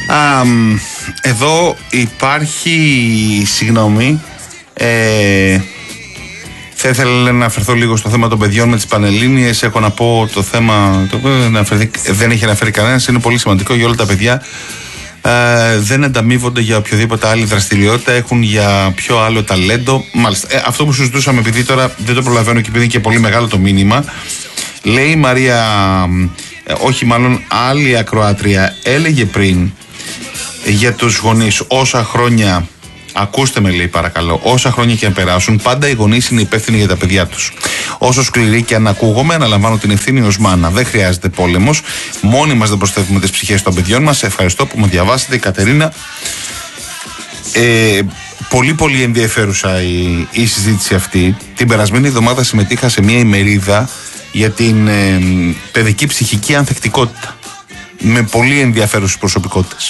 Εδώ υπάρχει, συγγνώμη, θα ήθελα να αφαιρθώ λίγο στο θέμα των παιδιών με τις Πανελλήνιες. Έχω να πω το θέμα, το οποίο δεν έχει αναφέρει κανένας, είναι πολύ σημαντικό για όλα τα παιδιά. Δεν ανταμείβονται για οποιοδήποτε άλλη δραστηριότητα, έχουν για πιο άλλο ταλέντο. Μάλιστα, αυτό που συζητούσαμε, επειδή τώρα δεν το προλαβαίνω και επειδή είναι και πολύ μεγάλο το μήνυμα, λέει η Μαρία, όχι μάλλον άλλη ακροάτρια, έλεγε πριν για τους γονείς, όσα χρόνια, ακούστε με λέει παρακαλώ, όσα χρόνια και αν περάσουν, πάντα οι γονείς είναι υπεύθυνοι για τα παιδιά τους. Όσο σκληρή και αν ακούγομαι, αναλαμβάνω την ευθύνη ως μάνα. Δεν χρειάζεται πόλεμος. Μόνοι μας δεν προστατεύουμε τις ψυχές των παιδιών μας. Ευχαριστώ που μου διαβάσετε, η Κατερίνα. Πολύ πολύ ενδιαφέρουσα η συζήτηση αυτή. Την περασμένη εβδομάδα συμμετείχα σε μια ημερίδα για την παιδική ψυχική ανθεκτικότητα, με πολύ ενδιαφέρουσες προσωπικότητες.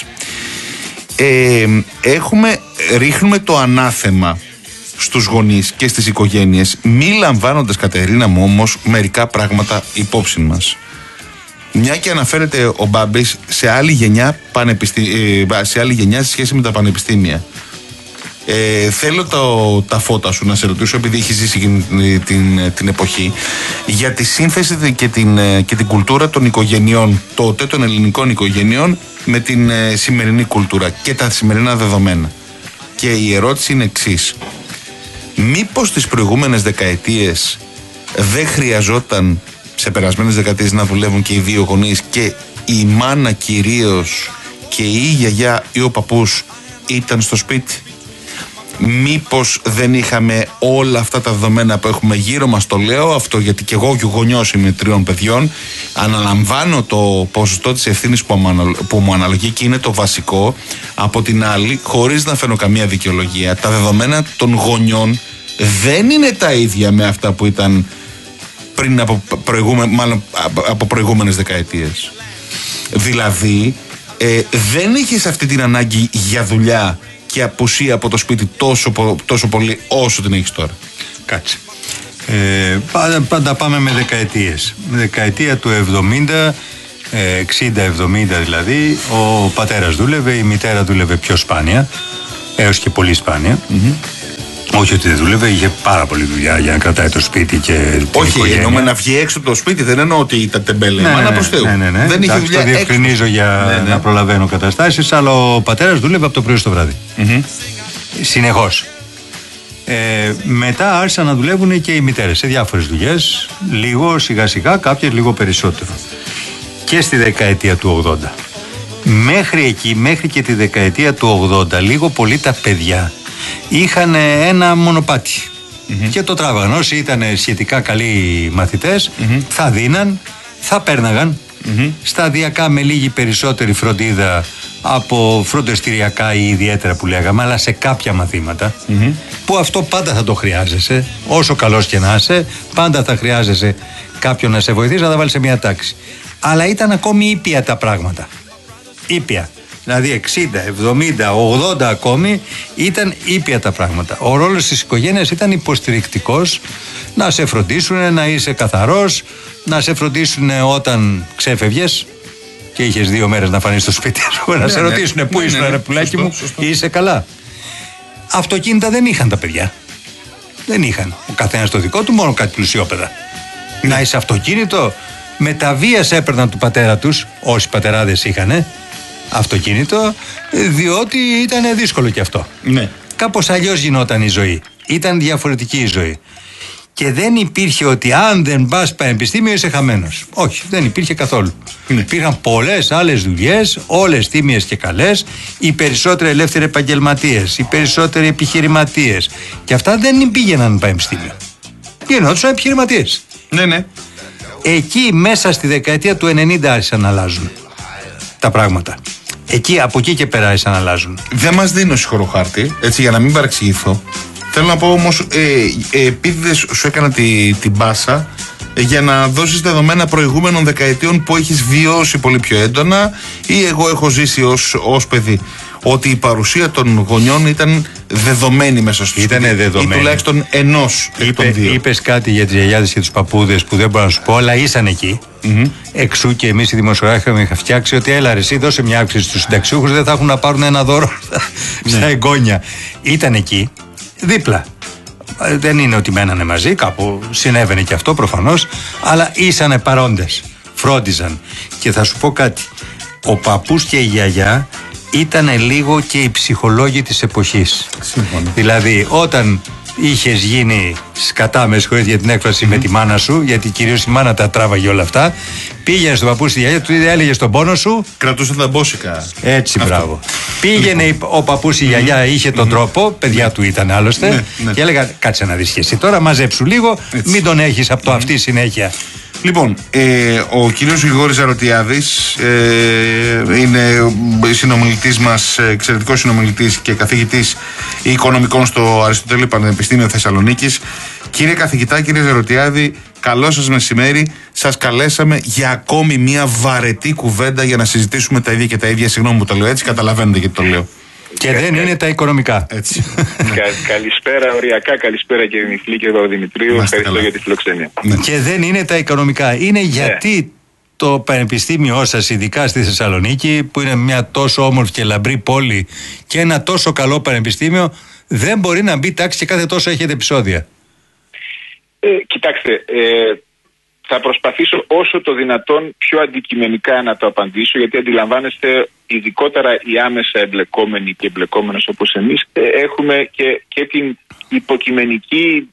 Ρίχνουμε το ανάθεμα στους γονείς και στις οικογένειες, μη λαμβάνοντας, Κατερίνα μου, όμως μερικά πράγματα υπόψη μας. Μια και αναφέρεται ο Μπάμπης σε άλλη γενιά, σε σχέση με τα πανεπιστήμια. Θέλω τα φώτα σου να σε ρωτήσω, επειδή έχει ζήσει την εποχή, για τη σύνθεση και την κουλτούρα των οικογενειών τότε, των ελληνικών οικογενειών, με την σημερινή κουλτούρα και τα σημερινά δεδομένα. Και η ερώτηση είναι εξής: μήπως τις προηγούμενες δεκαετίες δεν χρειαζόταν σε περασμένες δεκαετίες να δουλεύουν και οι δύο γονείς, και η μάνα κυρίως και η γιαγιά ή ο παππούς ήταν στο σπίτι? Μήπως δεν είχαμε όλα αυτά τα δεδομένα που έχουμε γύρω μας? Το λέω αυτό γιατί και εγώ γονιός είμαι 3 παιδιών. Αναλαμβάνω το ποσοστό της ευθύνης που μου αναλογεί και είναι το βασικό. Από την άλλη, χωρίς να φέρνω καμία δικαιολογία, τα δεδομένα των γονιών δεν είναι τα ίδια με αυτά που ήταν πριν από προηγούμενες δεκαετίες. Δηλαδή, δεν είχες αυτή την ανάγκη για δουλειά και απουσία από το σπίτι τόσο πολύ όσο την έχεις τώρα. Κάτσε. Πάντα πάμε με δεκαετίες. Με δεκαετία του 70, 60-70 δηλαδή, ο πατέρας δούλευε, η μητέρα δούλευε πιο σπάνια, έως και πολύ σπάνια. Όχι ότι δεν δούλευε, είχε πάρα πολλή δουλειά για να κρατάει το σπίτι και την οικογένεια. Εννοούμε να βγει έξω από το σπίτι, δεν εννοώ ότι ήταν τεμπέλε. Μάνα προς Θεού. Δεν είχε δουλειά. Το διευκρινίζω για να προλαβαίνω καταστάσεις, αλλά ο πατέρας δούλευε από το πρωί στο βράδυ. Συνεχώς. Μετά άρχισαν να δουλεύουν και οι μητέρες σε διάφορες δουλειές, λίγο σιγά σιγά, κάποιες λίγο περισσότερο. Και στη δεκαετία του 80. Μέχρι εκεί, μέχρι και τη δεκαετία του 80, λίγο πολύ τα παιδιά είχαν ένα μονοπάτι και το τράβαγαν. Όσοι ήταν σχετικά καλοί μαθητές θα δίναν, θα πέρναγαν σταδιακά με λίγη περισσότερη φροντίδα από φροντιστηριακά ή ιδιαίτερα που λέγαμε, αλλά σε κάποια μαθήματα που αυτό πάντα θα το χρειάζεσαι, όσο καλός και να είσαι, πάντα θα χρειάζεσαι κάποιον να σε βοηθήσει να τα βάλει σε μια τάξη. Αλλά ήταν ακόμη ήπια τα πράγματα. Ήπια. Δηλαδή 60, 70, 80 ακόμη ήταν ήπια τα πράγματα. Ο ρόλος της οικογένειας ήταν υποστηρικτικός, να σε φροντίσουν, να είσαι καθαρός, να σε φροντίσουν όταν ξέφευγες και είχες 2 μέρες να φανείς στο σπίτι σου, να σε ρωτήσουν πού ήσουν ρε πουλάκι μου, είσαι καλά. Αυτοκίνητα δεν είχαν τα παιδιά. Δεν είχαν. Ο καθένας το δικό του, μόνο κάτι πλουσιόπαιδα. Να είσαι αυτοκίνητο, με τα βίας έπαιρναν του πατέρα τους, όσοι πατεράδες είχανε αυτοκίνητο, διότι ήταν δύσκολο και αυτό. Κάπως αλλιώς γινόταν η ζωή. Ήταν διαφορετική η ζωή. Και δεν υπήρχε ότι αν δεν πας πανεπιστήμιο είσαι χαμένος. Όχι, δεν υπήρχε καθόλου. Υπήρχαν πολλές άλλες δουλειές, όλες τίμιες και καλές, οι περισσότεροι ελεύθεροι επαγγελματίες, οι περισσότεροι επιχειρηματίες. Και αυτά δεν πήγαιναν πανεπιστήμιο. Γινόντουσαν επιχειρηματίες. Εκεί μέσα στη δεκαετία του 90 άρχισαν να αλλάζουν τα πράγματα. Από εκεί και πέρα άρχισαν να αλλάζουν. Δεν μας δίνει ο συγχωροχάρτη, έτσι, για να μην παρεξηγηθώ. Θέλω να πω όμως, επειδή σου έκανα την πάσα για να δώσεις δεδομένα προηγούμενων δεκαετιών που έχεις βιώσει πολύ πιο έντονα, ή εγώ έχω ζήσει ως παιδί ότι η παρουσία των γονιών ήταν δεδομένη μέσα στο σπίτι. Ήτανε δεδομένη. Ή τουλάχιστον ενός εκ των δύο. Είπες κάτι για τις γιαγιάδες και τους παππούδες που δεν μπορώ να σου πω, αλλά ήσαν εκεί. Εξού και εμείς οι δημοσιογράφοι είχαμε φτιάξει ότι έλα ρε εσύ, δώσε μια αύξηση στους συνταξιούχους, δεν θα έχουν να πάρουν ένα δώρο στα εγγόνια. Ήταν εκεί, δίπλα. Δεν είναι ότι μένανε μαζί, κάπου συνέβαινε και αυτό προφανώς, αλλά ήσανε παρόντες, φρόντιζαν. Και θα σου πω κάτι, ο παππούς και η γιαγιά ήτανε λίγο και οι ψυχολόγοι της εποχής. Σύμφωνα. Δηλαδή όταν είχες γίνει σκατά, με συγχωρείτε για την έκφραση, με τη μάνα σου, γιατί κυρίως η μάνα τα τράβαγε όλα αυτά, πήγαινε στον παππού στη γιαγιά, του έλεγε τον πόνο σου. Κρατούσε τα μπόσικα. Έτσι, μπράβο. Πήγαινε ο παππούς, η γιαγιά είχε τον τρόπο, παιδιά του ήταν άλλωστε, και έλεγα κάτσε να δεις και εσύ τώρα, μαζέψου λίγο, μην τον έχεις από το αυτή συνέχεια. Λοιπόν, ο κύριος Γρηγόρης Ζαρωτιάδης είναι συνομιλητής μας, εξαιρετικός συνομιλητής και καθηγητής οικονομικών στο Αριστοτέλειο Πανεπιστήμιο Θεσσαλονίκης. Κύριε καθηγητά, κύριε Ζαρωτιάδη, καλό σας μεσημέρι. Σας καλέσαμε για ακόμη μια βαρετή κουβέντα για να συζητήσουμε τα ίδια και τα ίδια. Συγγνώμη που το λέω έτσι, καταλαβαίνετε γιατί το λέω. Και δεν είναι τα οικονομικά. Έτσι. Καλησπέρα, οριακά καλησπέρα κύριε Νιφλή και Παπαδημητρίου. Ευχαριστώ για τη φιλοξενία. Και δεν είναι τα οικονομικά. Είναι γιατί το πανεπιστήμιό σας, ειδικά στη Θεσσαλονίκη, που είναι μια τόσο όμορφη και λαμπρή πόλη και ένα τόσο καλό πανεπιστήμιο, δεν μπορεί να μπει τάξη και κάθε τόσο έχετε επεισόδια. Κοιτάξτε, θα προσπαθήσω όσο το δυνατόν πιο αντικειμενικά να το απαντήσω, γιατί αντιλαμβάνεστε, ειδικότερα οι άμεσα εμπλεκόμενοι και εμπλεκόμενες όπως εμείς, έχουμε και την υποκειμενική,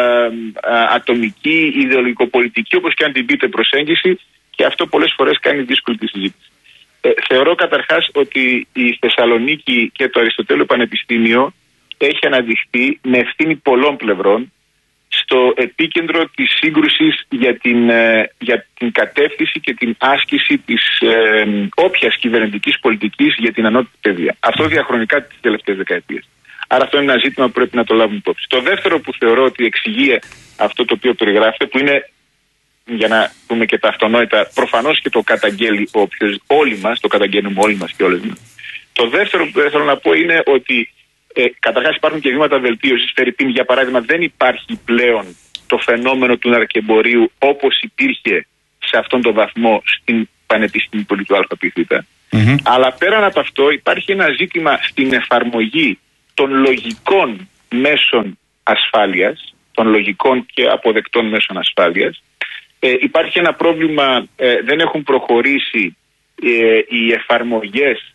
ατομική, ιδεολογικοπολιτική, όπως και αν την πείτε, προσέγγιση, και αυτό πολλές φορές κάνει δύσκολη τη συζήτηση. Θεωρώ καταρχάς ότι η Θεσσαλονίκη και το Αριστοτέλειο Πανεπιστήμιο έχει αναδειχθεί με ευθύνη πολλών πλευρών στο επίκεντρο της σύγκρουσης για την κατεύθυνση και την άσκηση της όποιας κυβερνητικής πολιτικής για την ανώτατη παιδεία. Αυτό διαχρονικά τις τελευταίες δεκαετίες. Άρα αυτό είναι ένα ζήτημα που πρέπει να το λάβουμε υπόψη. Το δεύτερο που θεωρώ ότι εξηγεί αυτό το οποίο περιγράφεται, που είναι, για να πούμε και τα αυτονόητα, προφανώς και το καταγγέλει όλοι μας, το καταγγέλνουμε όλοι μας και όλες μας. Το δεύτερο που θέλω να πω είναι ότι καταρχάς υπάρχουν και βήματα βελτίωσης. Φερρυπίν, για παράδειγμα, δεν υπάρχει πλέον το φαινόμενο του ναρκεμπορίου όπως υπήρχε σε αυτόν τον βαθμό στην πανεπιστημιακή του ΑΠ. Αλλά πέραν από αυτό υπάρχει ένα ζήτημα στην εφαρμογή των λογικών μέσων ασφάλειας, των λογικών και αποδεκτών μέσων ασφάλειας. Υπάρχει ένα πρόβλημα, δεν έχουν προχωρήσει οι εφαρμογές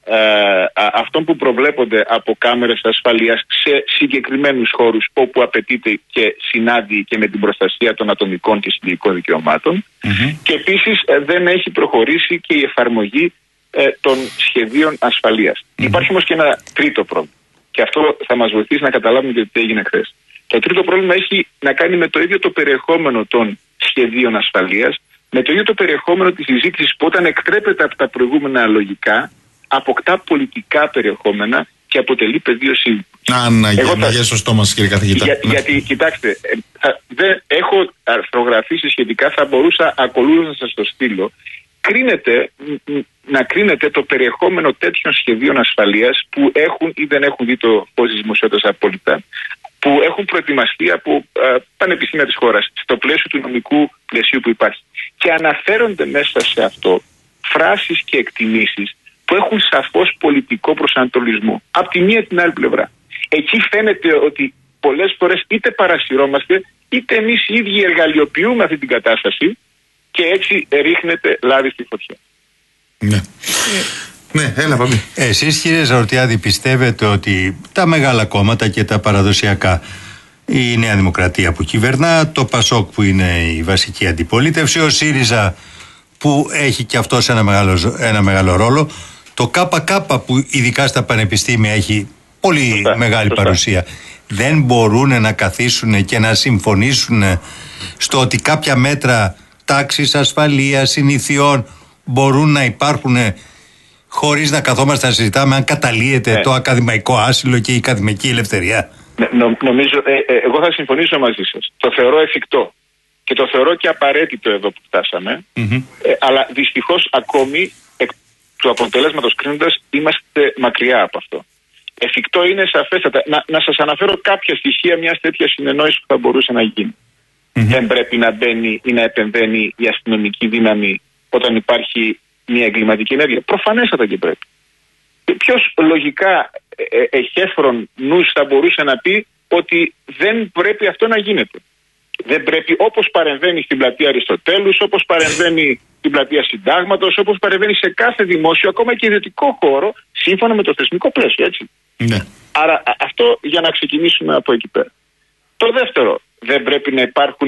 αυτών που προβλέπονται από κάμερες ασφαλείας σε συγκεκριμένους χώρους όπου απαιτείται και συνάδει και με την προστασία των ατομικών και συλλογικών δικαιωμάτων. Και επίσης δεν έχει προχωρήσει και η εφαρμογή των σχεδίων ασφαλείας. Υπάρχει όμως και ένα τρίτο πρόβλημα, και αυτό θα μας βοηθήσει να καταλάβουμε γιατί έγινε χθες. Το τρίτο πρόβλημα έχει να κάνει με το ίδιο το περιεχόμενο των σχεδίων ασφαλείας, με το ίδιο το περιεχόμενο της συζήτησης που όταν εκτρέπεται από τα προηγούμενα λογικά αποκτά πολιτικά περιεχόμενα και αποτελεί πεδίο σύγκρουσης. Να γεύσω στο στόμα σας, κύριε καθηγητά. Γιατί, κοιτάξτε, δεν έχω αρθρογραφήσει σχετικά, θα μπορούσα ακολούθως να σας το στείλω. Να κρίνετε το περιεχόμενο τέτοιων σχεδίων ασφαλείας που έχουν ή δεν έχουν δει το φως της δημοσιότητας απόλυτα, που έχουν προετοιμαστεί από πανεπιστήμια της χώρας στο πλαίσιο του νομικού πλαισίου που υπάρχει. Και αναφέρονται μέσα σε αυτό φράσεις και εκτιμήσεις που έχουν σαφώς πολιτικό προσανατολισμό. Απ' τη μία την άλλη πλευρά. Εκεί φαίνεται ότι πολλές φορές είτε παρασυρώμαστε, είτε εμείς οι ίδιοι εργαλειοποιούμε αυτή την κατάσταση και έτσι ρίχνεται λάδι στη φωτιά. Ναι. Ναι, έλα πάμε. Εσείς, κύριε Ζαρωτιάδη, πιστεύετε ότι τα μεγάλα κόμματα και τα παραδοσιακά, η Νέα Δημοκρατία που κυβερνά, το ΠΑΣΟΚ που είναι η βασική αντιπολίτευση, ο ΣΥΡΙΖΑ που έχει και αυτός ένα μεγάλο ρόλο, το ΚΚ που ειδικά στα πανεπιστήμια έχει πολύ μεγάλη παρουσία, δεν μπορούν να καθίσουν και να συμφωνήσουν στο ότι κάποια μέτρα τάξης, ασφαλείας, συνηθιών μπορούν να υπάρχουν χωρίς να καθόμαστε να συζητάμε αν καταλύεται το ακαδημαϊκό άσυλο και η ακαδημαϊκή ελευθερία? Νομίζω, εγώ θα συμφωνήσω μαζί σας. Το θεωρώ εφικτό. Και το θεωρώ και απαραίτητο εδώ που φτάσαμε. Αλλά δυστυχώς ακόμη εκ του αποτελέσματος κρίνοντας είμαστε μακριά από αυτό. Εφικτό είναι σαφέστατα. Να σας αναφέρω κάποια στοιχεία μιας τέτοιας συνεννόησης που θα μπορούσε να γίνει. Δεν πρέπει να μπαίνει ή να επεμβαίνει η αστυνομική δύναμη όταν υπάρχει μια εγκληματική ενέργεια. Προφανέστατα και πρέπει. Ποιος λογικά εχέφρον νους θα μπορούσε να πει ότι δεν πρέπει αυτό να γίνεται. Δεν πρέπει, όπως παρεμβαίνει στην πλατεία Αριστοτέλους, όπως παρεμβαίνει στην πλατεία Συντάγματος, όπως παρεμβαίνει σε κάθε δημόσιο, ακόμα και ιδιωτικό χώρο, σύμφωνα με το θεσμικό πλαίσιο, έτσι. Ναι. Άρα αυτό για να ξεκινήσουμε από εκεί πέρα. Το δεύτερο, δεν πρέπει να υπάρχουν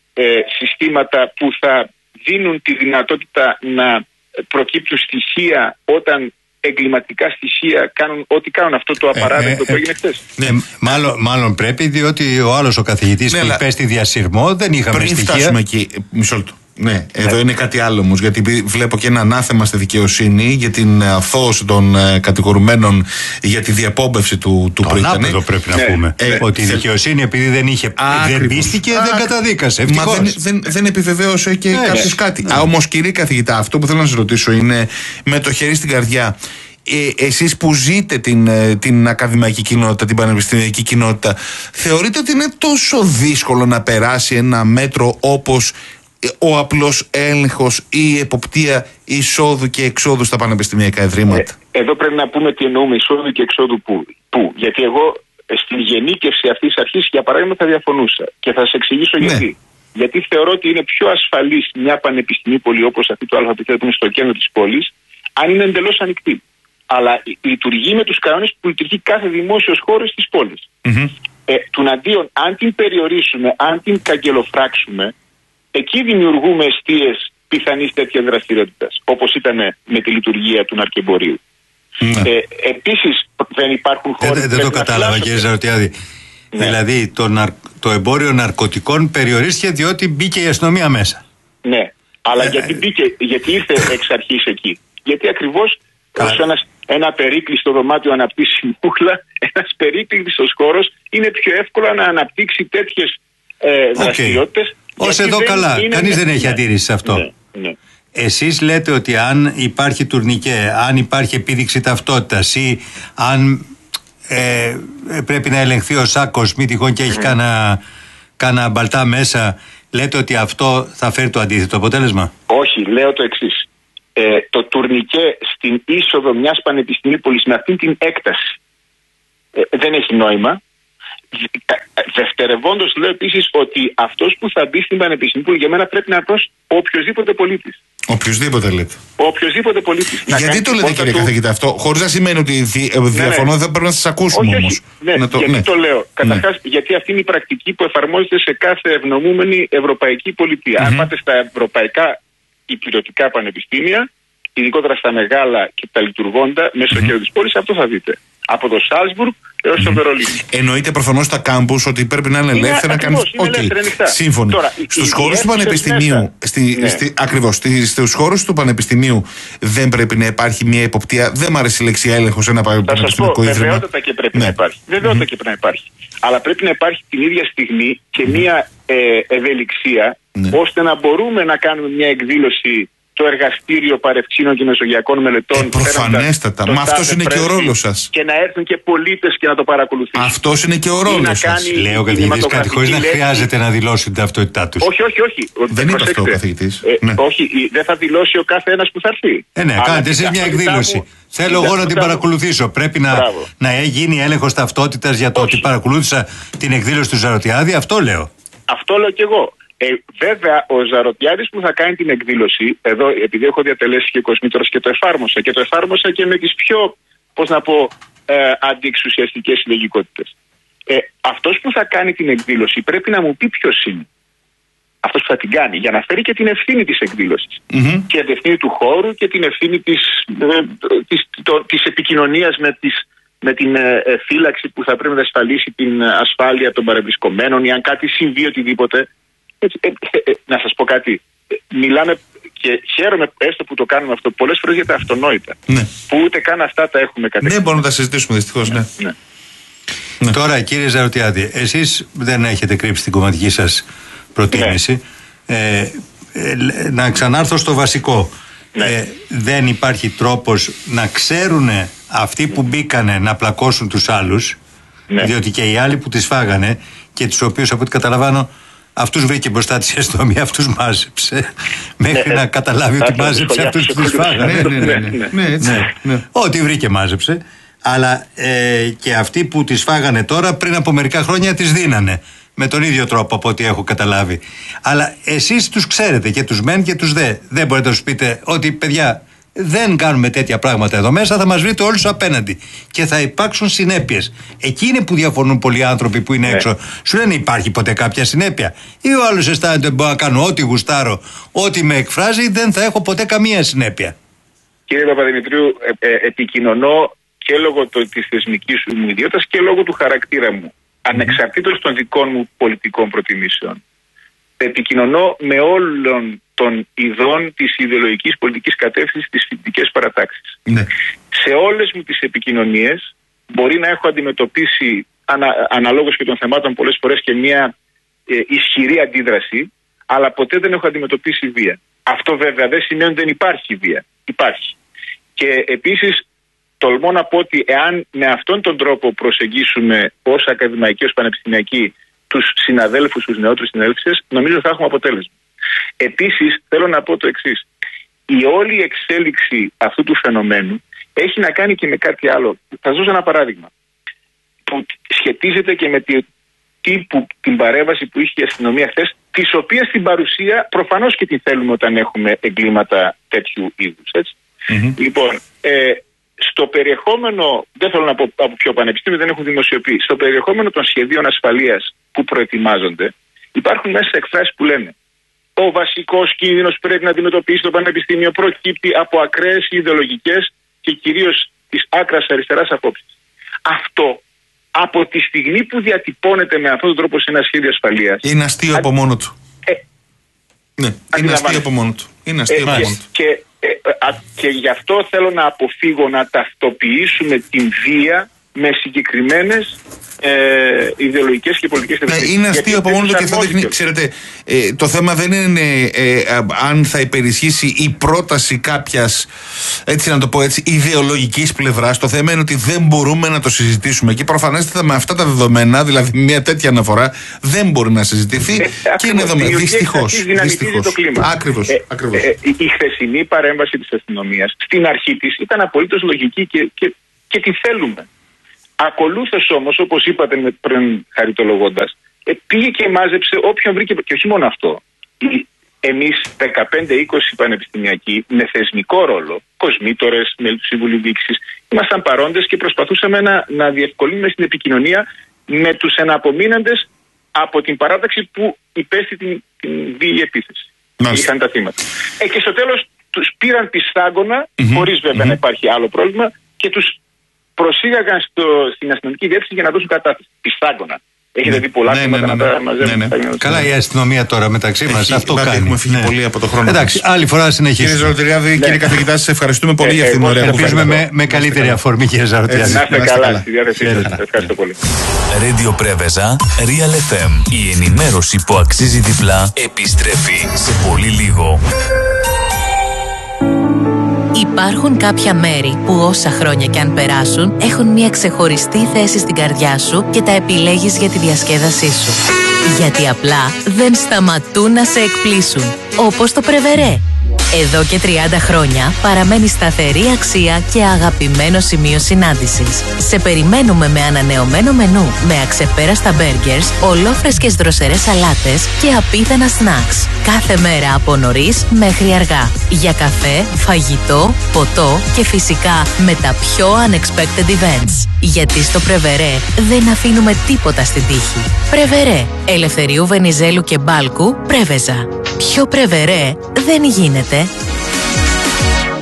συστήματα που θα δίνουν τη δυνατότητα να προκύπτουν στοιχεία όταν εγκληματικά στοιχεία κάνουν ό,τι κάνουν, αυτό το απαράδεκτο που έγινε χθες. Ναι, μάλλον πρέπει, διότι ο άλλος ο καθηγητής που υπέστη διασυρμό δεν είχαμε πριν στοιχεία. Πριν φτάσουμε εκεί, μισό λεπτό. Ναι, εδώ είναι κάτι άλλο όμως, γιατί βλέπω και ένα ανάθεμα στη δικαιοσύνη για την αθώωση των κατηγορουμένων για τη διαπόμπευση του Πρίτανη. Αυτό πρέπει να πούμε. Ότι η δικαιοσύνη, επειδή δεν πίστηκε, δεν καταδίκασε. Μα δεν επιβεβαίωσε και κάποιος κάτι. Όμως, κύριε καθηγητά, αυτό που θέλω να σας ρωτήσω είναι με το χέρι στην καρδιά. Εσείς που ζείτε την ακαδημαϊκή κοινότητα, την πανεπιστημιακή κοινότητα, θεωρείτε ότι είναι τόσο δύσκολο να περάσει ένα μέτρο όπως ο απλός έλεγχος ή η εποπτεία εισόδου και εξόδου στα πανεπιστημιακά ιδρύματα? Εδώ πρέπει να πούμε τι εννοούμε εισόδου και εξόδου πού. Γιατί εγώ στην γενίκευση αυτής της αρχής, για παράδειγμα, θα διαφωνούσα. Και θα σας εξηγήσω γιατί. Γιατί θεωρώ ότι είναι πιο ασφαλής μια πανεπιστημίου όπως αυτή του ΑΠΤ που είναι στο κέντρο της πόλης, αν είναι εντελώς ανοιχτή. Αλλά λειτουργεί με τους κανόνες που λειτουργεί κάθε δημόσιος χώρος της πόλης. Τουναντίον, αν την περιορίσουμε, αν την καγκελοφράξουμε, εκεί δημιουργούμε εστίες πιθανής τέτοιας δραστηριότητας, όπως ήταν με τη λειτουργία του ναρκεμπορίου. Επίσης, δεν υπάρχουν χώρες. Δεν το κατάλαβα, κύριε Ζαρωτιάδη. Ναι. Δηλαδή, το εμπόριο ναρκωτικών περιορίστηκε διότι μπήκε η αστυνομία μέσα. Ναι, αλλά γιατί ήρθε εξ αρχής εκεί? Γιατί ακριβώς όσο ένα περίκλειστο δωμάτιο αναπτύσσει μούχλα, ένας περίκλειστος χώρος είναι πιο εύκολο να αναπτύξει τέτοιες δραστηριότητες. Ως εδώ καλά, κανείς δεν έχει αντίρρηση σε αυτό. Ναι. Εσείς λέτε ότι αν υπάρχει τουρνικέ, αν υπάρχει επίδειξη ταυτότητας ή αν πρέπει να ελεγχθεί ο σάκος, μη τυχόν και έχει κάνα μπαλτά μέσα, λέτε ότι αυτό θα φέρει το αντίθετο αποτέλεσμα? Όχι, λέω το εξής. Το τουρνικέ στην είσοδο μιας πανεπιστημίου πόλης με αυτήν την έκταση δεν έχει νόημα. Δευτερευόντως λέω επίσης ότι αυτός που θα μπει στην πανεπιστημίου για μένα πρέπει να είναι οποιοσδήποτε πολίτης. Οποιοσδήποτε λέτε. Οποιοσδήποτε πολίτης. Γιατί το λέτε, κύριε καθηγητά, αυτό, χωρίς να σημαίνει ότι διαφωνώ, δεν πρέπει να σας ακούσουμε όμως. Γιατί το λέω? Καταρχάς, γιατί αυτή είναι η πρακτική που εφαρμόζεται σε κάθε ευνομούμενη ευρωπαϊκή πολιτεία. Αν πάτε στα ευρωπαϊκά υπηρετικά πανεπιστήμια, ειδικότερα στα μεγάλα και τα λειτουργώντα μέσα στο κέντρο της πόλης, αυτό θα δείτε. Από το Σάλσμπουργκ έως το Βερολίνο. Εννοείται προφανώς τα κάμπους ότι πρέπει να είναι ελεύθερα να κάνεις. Σύμφωνοι. Στους χώρους του πανεπιστημίου, ακριβώς, στους χώρους του πανεπιστημίου δεν πρέπει να υπάρχει μια υποπτία. Δεν μ' αρέσει η λέξη έλεγχος σε ένα πανεπιστημιακό ίδρυμα. Βεβαιότατα και πρέπει να υπάρχει. Βεβαιότατα και πρέπει να υπάρχει. Αλλά πρέπει να υπάρχει την ίδια στιγμή και μια ευελιξία ώστε να μπορούμε να κάνουμε μια εκδήλωση το εργαστήριο παρευξήνων και μεσογειακών μελετών. Προφανέστατα. Μα αυτός είναι και ο ρόλος σας. Και να έρθουν και πολίτες και να το παρακολουθήσουν. Αυτός είναι και ο ρόλος σας. Λέει ο καθηγητής κάτι χωρίς να χρειάζεται να δηλώσουν την ταυτότητά τους. Όχι. Δεν είπε αυτό ο καθηγητής. Όχι, δεν θα δηλώσει ο κάθε ένας που θα έρθει. Ναι, κάνετε εσείς μια εκδήλωση. Θέλω εγώ να την παρακολουθήσω. Πρέπει να γίνει έλεγχος ταυτότητας για το ότι παρακολούθησα την εκδήλωση του Ζαρωτιάδη. Αυτό λέω. Αυτό λέω κι εγώ. Βέβαια, ο Ζαρωτιάδης που θα κάνει την εκδήλωση, εδώ επειδή έχω διατελέσει και κοσμήτωρας και το εφάρμοσα. Και το εφάρμοσα και με τις πιο, αντιεξουσιαστικές συλλογικότητες. Αυτός που θα κάνει την εκδήλωση πρέπει να μου πει ποιος είναι. Αυτός που θα την κάνει, για να φέρει και την ευθύνη της εκδήλωσης. Και την ευθύνη του χώρου και την ευθύνη της επικοινωνίας με την φύλαξη που θα πρέπει να ασφαλίσει την ασφάλεια των παρευρισκομένων ή αν κάτι συμβεί οτιδήποτε. Να σας πω κάτι. Μιλάμε και χαίρομαι έστω που το κάνουμε αυτό πολλές φορές για τα αυτονόητα. Που ούτε καν αυτά τα έχουμε κατεξοχήν. Ναι, μπορούμε να τα συζητήσουμε δυστυχώς. Τώρα, κύριε Ζαρωτιάδη, εσείς δεν έχετε κρύψει την κομματική σας προτίμηση. να ξανάρθω στο βασικό. Δεν υπάρχει τρόπος να ξέρουν αυτοί που μπήκανε να πλακώσουν τους άλλους, διότι και οι άλλοι που τις φάγανε και τους οποίους από ό,τι καταλαβαίνω αυτούς βρήκε μπροστά της η αστυνομία, αυτούς μάζεψε μέχρι να καταλάβει ότι μάζεψε αυτούς που τις φάγανε. Ό,τι βρήκε μάζεψε. Αλλά και αυτοί που τις φάγανε τώρα πριν από μερικά χρόνια τις δίνανε με τον ίδιο τρόπο από ό,τι έχω καταλάβει. Αλλά εσείς τους ξέρετε και τους μεν και τους δε. Δεν μπορείτε να τους πείτε ότι παιδιά δεν κάνουμε τέτοια πράγματα εδώ μέσα, θα μας βρείτε όλους απέναντι και θα υπάρξουν συνέπειες. Εκεί είναι που διαφωνούν πολλοί άνθρωποι που είναι έξω. Σου λένε υπάρχει ποτέ κάποια συνέπεια? Ή ο άλλος αισθάνεται μπορώ να κάνω ό,τι γουστάρω, ό,τι με εκφράζει, δεν θα έχω ποτέ καμία συνέπεια? Κύριε Παπαδημητρίου, επικοινωνώ και λόγω της θεσμικής μου ιδιότητας και λόγω του χαρακτήρα μου, ανεξαρτήτως των δικών μου πολιτικών προτιμήσεων. Επικοινωνώ με όλων των ειδών της ιδεολογικής πολιτικής κατεύθυνσης στις φοιτητικές παρατάξεις. Σε όλες μου τις επικοινωνίες μπορεί να έχω αντιμετωπίσει αναλόγως και των θεμάτων πολλές φορές και μια ισχυρή αντίδραση, αλλά ποτέ δεν έχω αντιμετωπίσει βία. Αυτό βέβαια δεν σημαίνει ότι δεν υπάρχει βία. Υπάρχει. Και επίσης τολμώ να πω ότι εάν με αυτόν τον τρόπο προσεγγίσουμε ως ακαδημαϊκοί, ως πανεπιστημιακοί τους συναδέλφους, τους νεότερους συναδέλφους, νομίζω θα έχουμε αποτέλεσμα. Επίσης θέλω να πω το εξής. Η όλη εξέλιξη αυτού του φαινομένου έχει να κάνει και με κάτι άλλο. Θα σας δώσω ένα παράδειγμα που σχετίζεται και με την παρέμβαση που είχε η αστυνομία χθες, της οποίας την παρουσία προφανώς και την θέλουμε όταν έχουμε εγκλήματα τέτοιου είδους. Λοιπόν, στο περιεχόμενο, δεν θέλω να πω από ποιο πανεπιστήμιο, δεν έχουν δημοσιοποιήσει, στο περιεχόμενο των σχεδίων ασφαλείας που προετοιμάζονται, υπάρχουν μέσα εκφράσεις που λένε ο βασικός κίνδυνος που πρέπει να αντιμετωπίσει το πανεπιστήμιο προκύπτει από ακραίες ιδεολογικές και κυρίως της άκρας αριστεράς απόψεις. Αυτό από τη στιγμή που διατυπώνεται με αυτόν τον τρόπο σε ένα σχέδιο ασφαλείας, είναι αστείο από μόνο του. Είναι αστείο από μόνο του. Και γι' αυτό θέλω να αποφύγω να ταυτοποιήσουμε την βία με συγκεκριμένες ιδεολογικές και πολιτικές ευθύνες. Είναι αστείο από μόνο του και αυτό δείχνει. Ξέρετε, το θέμα δεν είναι αν θα υπερισχύσει η πρόταση κάποιας, έτσι να το πω έτσι, ιδεολογικής πλευράς. Το θέμα είναι ότι δεν μπορούμε να το συζητήσουμε. Και προφανέστατα με αυτά τα δεδομένα, δηλαδή μια τέτοια αναφορά, δεν μπορεί να συζητηθεί. Και είναι δεδομένο. Δυστυχώς. Ακριβώς. Η χθεσινή παρέμβαση της αστυνομίας στην αρχή της ήταν απολύτως λογική και τη θέλουμε. Ακολούθως όμως, όπως είπατε πριν χαριτολογώντας, πήγε και μάζεψε όποιον βρήκε, και όχι μόνο αυτό. Εμείς 15-20 πανεπιστημιακοί με θεσμικό ρόλο, κοσμήτορες, μέλη του Συμβουλίου Διοίκησης, ήμασταν παρόντες και προσπαθούσαμε να διευκολύνουμε στην επικοινωνία με τους εναπομείναντες από την παράταξη που υπέστη την βίαιη επίθεση. Είχαν τα θύματα. Και στο τέλος τους πήραν πιστάγωνα, χωρίς βέβαια να υπάρχει άλλο πρόβλημα, και τους προσήγαγαν στην αστυνομική διεύθυνση για να δώσουν κατάθεση. Πιστάγωνα. Έχετε δει πολλά θέματα να τα μαζεύουν. Καλά, η αστυνομία τώρα μεταξύ μας αυτό κάνει. Έχουμε φύγει πολύ από το χρόνο. Εντάξει, άλλη φορά συνεχίσουμε. Κύριε Ζαρωτηριάδη, κύριε καθηγητά, σας ευχαριστούμε πολύ για αυτήν την ωραία κουβέντα. Ελπίζουμε με καλύτερη αφορμή, κύριε Ζαρωτηριάδη. Να είστε καλά, στη διάθεσή σας. Ευχαριστώ πολύ. Radio Preveza, Real FM. Η ενημέρωση που αξίζει διπλά επιστρέφει σε πολύ λίγο. Υπάρχουν κάποια μέρη που όσα χρόνια κι αν περάσουν έχουν μια ξεχωριστή θέση στην καρδιά σου και τα επιλέγεις για τη διασκέδασή σου. Γιατί απλά δεν σταματούν να σε εκπλήσουν. Όπως το Πρεβερέ. Εδώ και 30 χρόνια παραμένει σταθερή αξία και αγαπημένο σημείο συνάντησης. Σε περιμένουμε με ανανεωμένο μενού, με αξεπέραστα μπέργκερς, ολόφρεσκες δροσερές σαλάτες και απίθανα σνακς. Κάθε μέρα από νωρίς μέχρι αργά. Για καφέ, φαγητό, ποτό και φυσικά με τα πιο unexpected events. Γιατί στο Πρεβερέ δεν αφήνουμε τίποτα στην τύχη. Πρεβερέ. Ελευθερίου Βενιζέλου και Μπάλκου, Πρέβεζα. Πιο Πρεβερέ δεν γίνεται.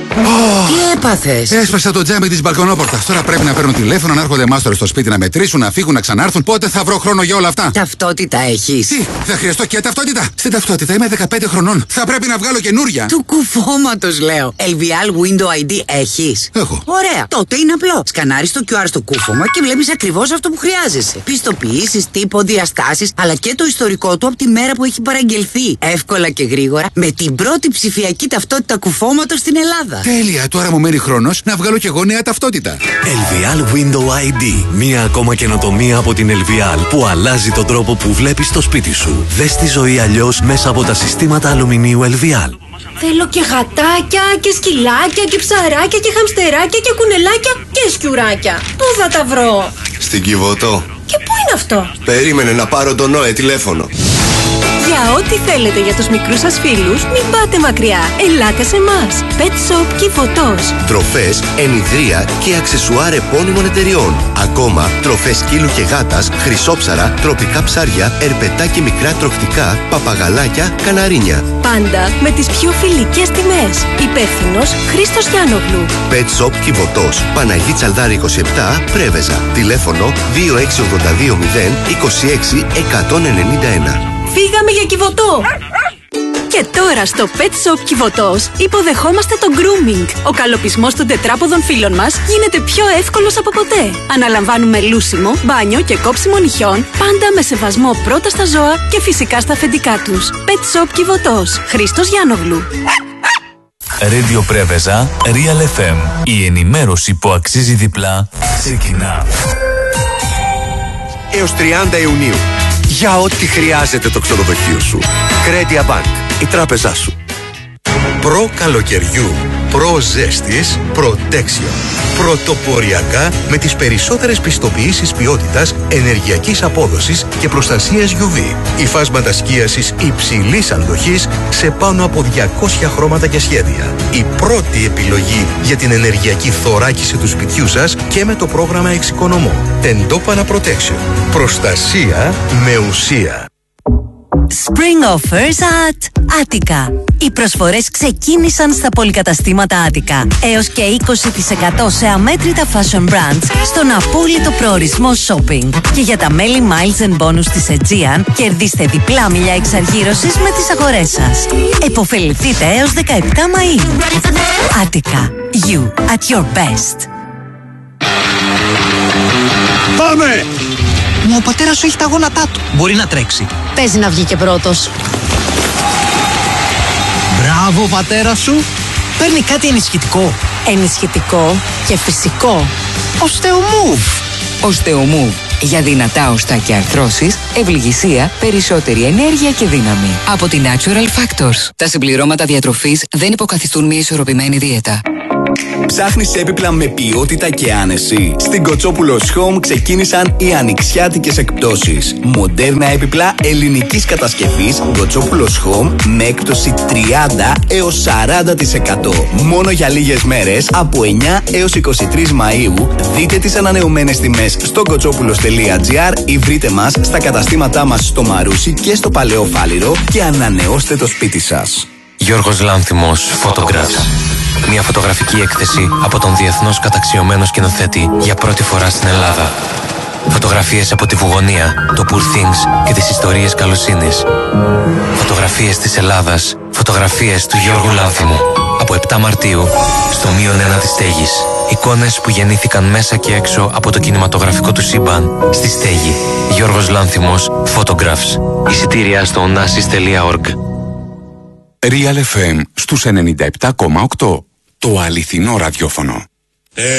Τι έπαθες? Έσπασα το τζάμι της μπαλκονόπορτας. Τώρα πρέπει να παίρνω τηλέφωνο, να έρχονται μάστορες στο σπίτι να μετρήσουν, να φύγουν, να ξανάρθουν. Πότε θα βρω χρόνο για όλα αυτά? Ταυτότητα έχεις? Τι, θα χρειαστώ και ταυτότητα? Στην ταυτότητα είμαι 15 χρονών. Θα πρέπει να βγάλω καινούρια. Του κουφώματος λέω. LVL Window ID έχεις? Έχω. Ωραία. Τότε είναι απλό. Σκανάρεις το QR στο κούφωμα και βλέπεις ακριβώς αυτό που χρειάζεσαι. Πιστοποιήσεις, τύπο, διαστάσεις, αλλά και το ιστορικό του από τη μέρα που έχει παραγγελθεί. Εύκολα και γρήγορα με την πρώτη ψηφιακή ταυτότητα κουφώματος στην Ελλάδα. Τέλεια, τώρα μου μένει χρόνος να βγάλω κι εγώ νέα ταυτότητα. LVL Window ID. Μία ακόμα καινοτομία από την LVL που αλλάζει τον τρόπο που βλέπεις το σπίτι σου. Δες τη ζωή αλλιώς μέσα από τα συστήματα αλουμινίου LVL. Θέλω και γατάκια και σκυλάκια και ψαράκια και χαμστεράκια και κουνελάκια και σκιουράκια. Πού θα τα βρω? Στην Κιβωτό. Και πού είναι αυτό? Περίμενε να πάρω τον Νόε τηλέφωνο. Για ό,τι θέλετε για τους μικρούς σας φίλους, μην πάτε μακριά. Ελάτε σε εμάς. Pet Shop Κιβωτός. Τροφές, ενιδρία και αξεσουάρ επώνυμων εταιριών. Ακόμα, τροφές σκύλου και γάτας, χρυσόψαρα, τροπικά ψάρια, ερπετά και μικρά τροκτικά, παπαγαλάκια, καναρίνια. Πάντα με τις πιο φιλικές τιμές. Υπεύθυνος Χρήστος Γιάννογλου. Pet Shop Κιβωτός. Παναγί Τσαλδάρη 27, Πρέβεζα. Τηλέφωνο 26820 26 191. Φύγαμε για Κιβωτό! Και τώρα στο Pet Shop Κιβωτός υποδεχόμαστε το grooming. Ο καλοπισμός των τετράποδων φίλων μας γίνεται πιο εύκολος από ποτέ. Αναλαμβάνουμε λούσιμο, μπάνιο και κόψιμο νυχιών, πάντα με σεβασμό πρώτα στα ζώα και φυσικά στα αφεντικά τους. Pet Shop Κιβωτός. Χρήστος Γιάννογλου. Radio Πρέβεζα, Real FM. Η ενημέρωση που αξίζει διπλά ξεκινά. Έως 30 Ιουνίου. Για ό,τι χρειάζεται το ξενοδοχείο σου. Credit Bank, η τράπεζά σου. Προ καλοκαιριού, προ ζέστης, Protection. Πρωτοποριακά με τις περισσότερες πιστοποιήσεις ποιότητας, ενεργειακής απόδοσης και προστασίας UV. Υφάσματα σκίασης υψηλής αντοχής σε πάνω από 200 χρώματα και σχέδια. Η πρώτη επιλογή για την ενεργειακή θωράκιση του σπιτιού σας και με το πρόγραμμα Εξοικονομώ. Τεντόπανα Protection. Προστασία με ουσία. Spring offers at Attica. Οι προσφορές ξεκίνησαν στα πολυκαταστήματα Attica. Έως και 20% σε αμέτρητα fashion brands στον απόλυτο προορισμό shopping. Και για τα μέλη Miles and Bonus της Aegean, κερδίστε διπλά μιλιά εξαργύρωσης με τις αγορές σας. Εποφεληθείτε έως 17 Μαΐου. Attica. You at your best. Πάμε! Μα ο πατέρας σου έχει τα γόνατά του. Μπορεί να τρέξει. Παίζει να βγει και πρώτος. Μπράβο, πατέρα σου. Παίρνει κάτι ενισχυτικό. Ενισχυτικό και φυσικό. Οστεομούβ. Οστεομούβ. Για δυνατά οστά και αρθρώσεις, ευληγησία, περισσότερη ενέργεια και δύναμη. Από την Natural Factors. Τα συμπληρώματα διατροφής δεν υποκαθιστούν μια ισορροπημένη δίαιτα. Ψάχνεις έπιπλα με ποιότητα και άνεση? Στην Κοτσόπουλος Home ξεκίνησαν οι ανοιξιάτικες εκπτώσεις. Μοντέρνα έπιπλα ελληνικής κατασκευής Κοτσόπουλος Home με έκπτωση 30 έως 40%. Μόνο για λίγες μέρες από 9 έως 23 Μαΐου. Δείτε τις ανανεωμένες τιμές στο κοτσόπουλος.gr ή βρείτε μας στα καταστήματά μας στο Μαρούσι και στο Παλαιό Φάληρο και ανανεώστε το σπίτι σας. Γιώργος Λάνθιμος, Photographs. Μια φωτογραφική έκθεση από τον διεθνώς καταξιωμένο σκηνοθέτη για πρώτη φορά στην Ελλάδα. Φωτογραφίες από τη Βουγωνία, το Poor Things και τις ιστορίες καλοσύνης. Φωτογραφίες της Ελλάδας, φωτογραφίες του Γιώργου Λάνθιμου. Από 7 Μαρτίου, στο -1 της Στέγης. Εικόνες που γεννήθηκαν μέσα και έξω από το κινηματογραφικό του σύμπαν στη Στέγη. Γιώργος Λάνθιμος, Photographs. Εισιτήρια στο onassis.org. Real FM στους 97,8. Το αληθινό ραδιόφωνο.